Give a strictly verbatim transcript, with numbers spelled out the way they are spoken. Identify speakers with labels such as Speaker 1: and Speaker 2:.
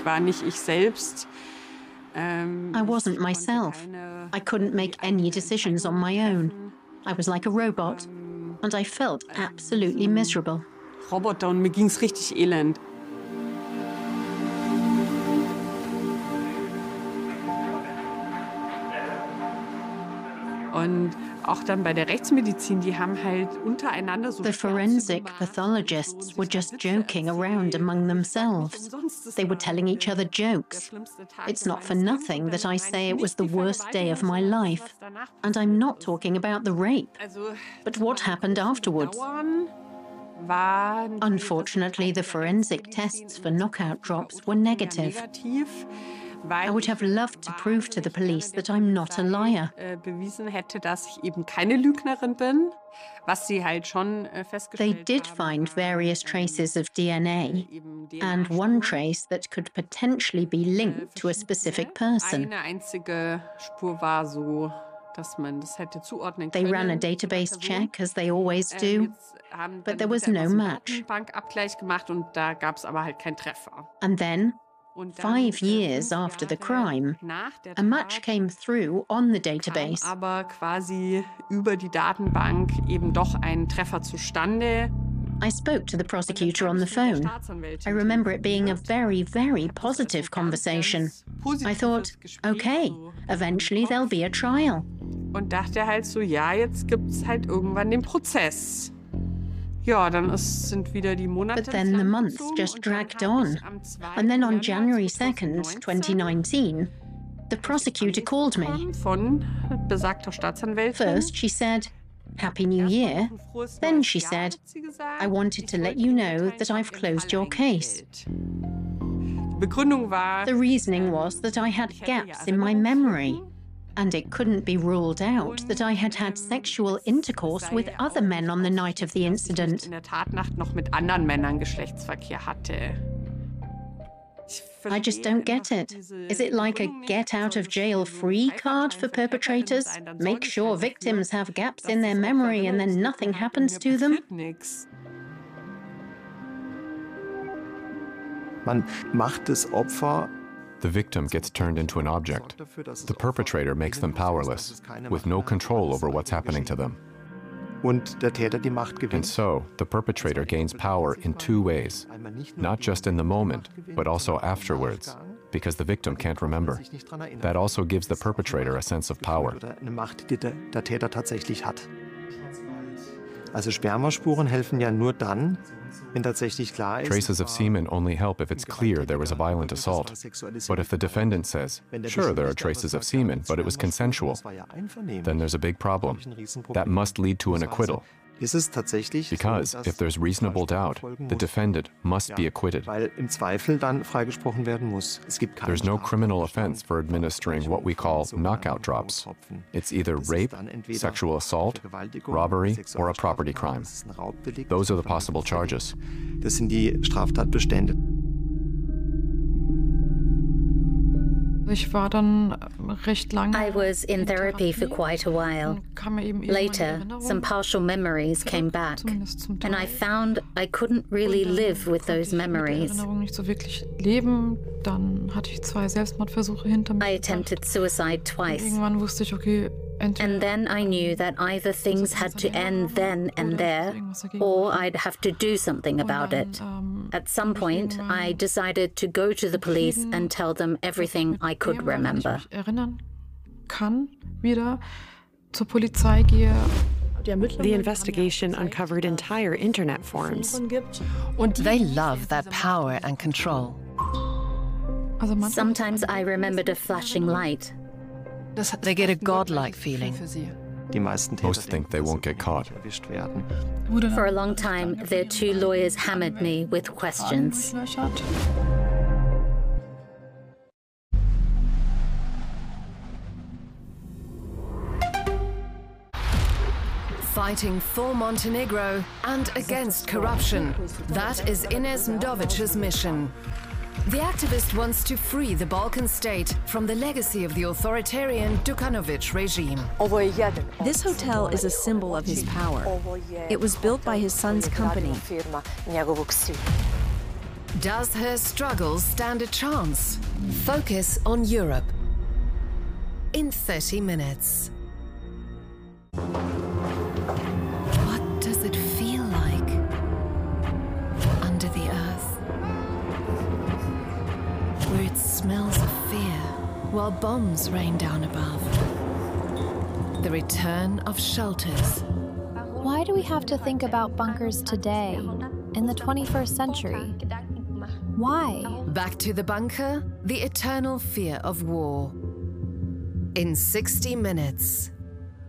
Speaker 1: Ich war nicht ich selbst.
Speaker 2: I wasn't myself. I couldn't make any decisions on my own. I was like a robot, and I felt absolutely miserable.
Speaker 1: Roboter und mir ging's richtig elend. Und auch dann bei der Rechtsmedizin, die haben halt untereinander so.
Speaker 2: The forensic pathologists were just joking around among themselves. They were telling each other jokes. It's not for nothing that I say it was the worst day of my life. And I'm not talking about the rape. But what happened afterwards? Unfortunately, the forensic tests for knockout drops were negative. I would have loved to prove to the police that I'm not a liar.
Speaker 1: Bewiesen hätte, dass ich eben keine Lügnerin bin, was sie halt schon festgestellt
Speaker 2: They did
Speaker 1: haben.
Speaker 2: find various traces of D N A, and one trace that could potentially be linked to a specific person.
Speaker 1: Eine einzige Spur war so, dass man das hätte zuordnen können.
Speaker 2: They ran a database check, as they always do, but there was no match.
Speaker 1: Bankabgleich gemacht und da gab es aber halt keinen Treffer.
Speaker 2: And then, five years after the crime, a match came through on the database.
Speaker 1: Aber quasi über die Datenbank eben doch ein Treffer zustande.
Speaker 2: I spoke to the prosecutor on the phone. I remember it being a very, very positive conversation. I thought, okay, eventually there'll be a trial.
Speaker 1: Und dachte halt so, ja, jetzt gibt's halt irgendwann den Prozess. Ja, dann ist, sind wieder die Monate.
Speaker 2: But then the months just dragged on. And then on January second, twenty nineteen, the prosecutor called me.
Speaker 1: Von besagter Staatsanwältin.
Speaker 2: First, she said, Happy New Year. Then she said, I wanted to let you know that I've closed your case.
Speaker 1: Begründung war,
Speaker 2: the reasoning was that I had gaps in my memory. And it couldn't be ruled out that I had had sexual intercourse with other men on the night of the incident.
Speaker 1: In der Tatnacht noch mit anderen Männern Geschlechtsverkehr hatte.
Speaker 2: I just don't get it. Is it like a get-out-of-jail-free card for perpetrators? Make sure victims have gaps in their memory and then nothing happens to them?
Speaker 3: Man macht das Opfer.
Speaker 4: The victim gets turned into an object. The perpetrator makes them powerless, with no control over what's happening to them.
Speaker 3: Und der Täter die Macht gewinnt.
Speaker 4: And so, the perpetrator gains power in two ways, not just in the moment, but also afterwards, because the victim can't remember. That also gives the perpetrator a sense of power.
Speaker 3: Eine Macht, die der, der Täter tatsächlich hat. Also Spermaspuren helfen ja nur dann, wenn tatsächlich klar ist.
Speaker 4: Traces of semen only help if it's clear there was a violent assault. But if the defendant says, sure, there are traces of semen, but it was consensual, then there's a big problem. That must lead to an acquittal. Because if there's reasonable doubt, the defendant must be acquitted. There's no criminal offense for administering what we call knockout drops. It's either rape, sexual assault, robbery, or a property crime. Those are the possible charges.
Speaker 3: Das sind die Straftatbestände.
Speaker 5: Ich war dann recht lange.
Speaker 6: I was in therapy for quite a while. Later, some partial memories came back, and I found I couldn't really live with those memories.
Speaker 5: Nicht so wirklich leben. Dann hatte ich zwei Selbstmordversuche hinter mir.
Speaker 6: I attempted suicide twice.
Speaker 5: Irgendwann wusste ich, okay,
Speaker 6: and then I knew that either things had to end then and there, or I'd have to do something about it. At some point, I decided to go to the police and tell them everything I could remember.
Speaker 7: The investigation uncovered entire internet forums.
Speaker 8: They love that power and control.
Speaker 6: Sometimes I remembered a flashing light.
Speaker 8: They get a godlike feeling.
Speaker 4: Most think they won't get caught.
Speaker 6: For a long time, their two lawyers hammered me with questions.
Speaker 8: Fighting for Montenegro and against corruption. That is Ines Mdovic's mission. The activist wants to free the Balkan state from the legacy of the authoritarian Đukanović regime.
Speaker 9: This hotel is a symbol of his power. It was built by his son's company.
Speaker 8: Does her struggles stand a chance? Focus on Europe in thirty minutes. What does it feel like under the earth, where it smells of fear while bombs rain down above? The return of shelters.
Speaker 10: Why do we have to think about bunkers today, in the twenty-first century? Why?
Speaker 8: Back to the bunker, the eternal fear of war. In sixty minutes.